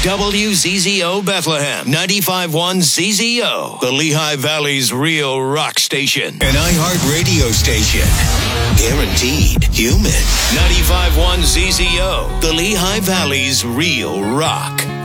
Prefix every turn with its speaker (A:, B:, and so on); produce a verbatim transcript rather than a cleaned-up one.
A: W Z Z O Bethlehem, ninety-five point one Z Z O, the Lehigh Valley's real rock station. An iHeart radio station. Guaranteed human. ninety-five point one Z Z O, the Lehigh Valley's real rock.